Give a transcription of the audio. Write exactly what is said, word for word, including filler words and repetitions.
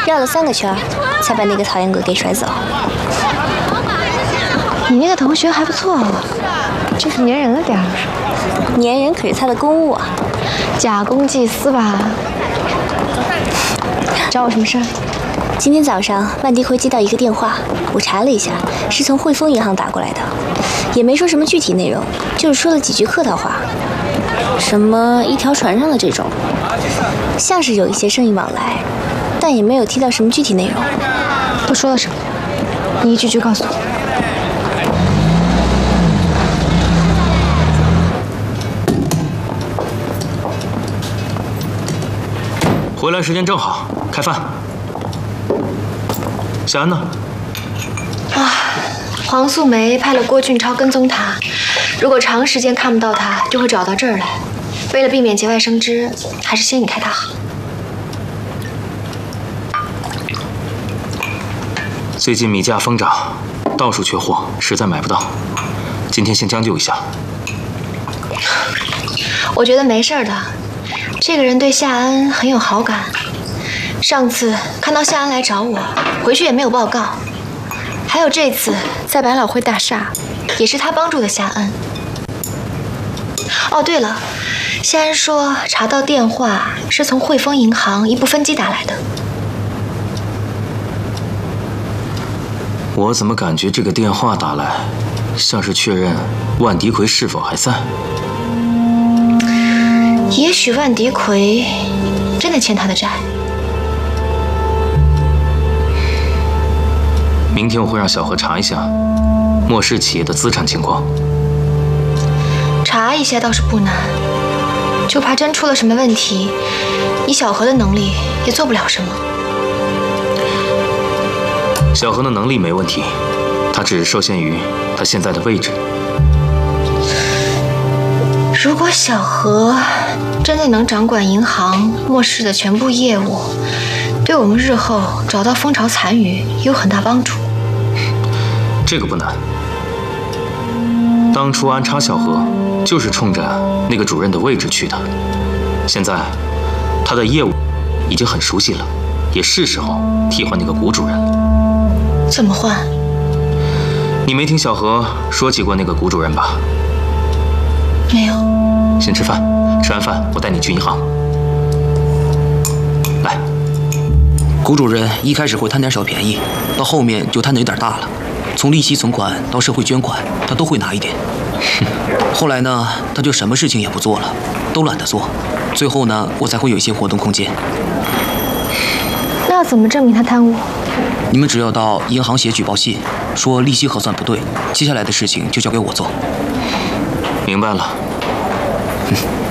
绕了三个圈，才把那个讨厌鬼给甩走。 你那个同学还不错哦，就是粘人了点儿。 粘人可是他的公务啊， 假公济私吧？找我什么事儿？ 今天早上万迪奎接到一个电话，我查了一下，是从汇丰银行打过来的，也没说什么具体内容，就是说了几句客套话，什么一条船上的这种，像是有一些生意往来，但也没有提到什么具体内容。 都说了什么？你一句句告诉我。 回来时间正好，开饭。夏安呢？ 啊，黄素梅派了郭俊超跟踪他，如果长时间看不到他，就会找到这儿来。为了避免节外生枝，还是先引开他好。 最近米价疯涨，到处缺货，实在买不到。今天先将就一下。 我觉得没事的。这个人对夏安很有好感，上次看到夏安来找我，回去也没有报告。还有这次在百老汇大厦，也是他帮助的夏安。哦，对了，夏安说查到电话是从汇丰银行一部分机打来的。 我怎么感觉这个电话打来，像是确认万迪奎是否还在？ 也许万迪奎真的欠他的债。 明天我会让小何查一下莫氏企业的资产情况。 查一下倒是不难，就怕真出了什么问题，以小何的能力也做不了什么。 小何的能力没问题，他只是受限于他现在的位置。 如果小何真的能掌管银行莫氏的全部业务，对我们日后找到蜂巢残余有很大帮助。 这个不难。当初安插小何就是冲着那个主任的位置去的，现在他的业务已经很熟悉了，也是时候替换那个古主任了。 怎么换？ 你没听小何说起过那个古主任吧？ 没有。 先吃饭，吃完饭我带你去银行。来， 古主任一开始会贪点小便宜，到后面就贪得有点大了。从利息存款到社会捐款，他都会拿一点。后来呢，他就什么事情也不做了，都懒得做。最后呢，我才会有一些活动空间。 那要怎么证明他贪污？ 你们只要到银行写举报信，说利息核算不对，接下来的事情就交给我做。 明白了。 嗯